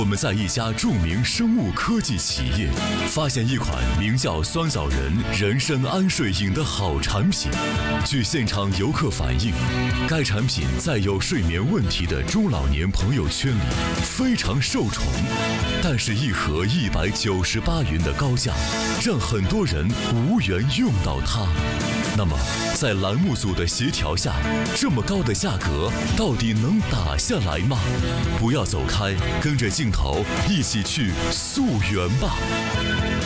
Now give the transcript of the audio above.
我们在一家著名生物科技企业发现一款名叫酸枣仁人参安睡饮的好产品。据现场游客反映，该产品在有睡眠问题的中老年朋友圈里非常受宠，但是一盒198元的高价，让很多人无缘用到它。那么，在栏目组的协调下，这么高的价格到底能打下来吗？不要走开，跟着镜头一起去溯源吧。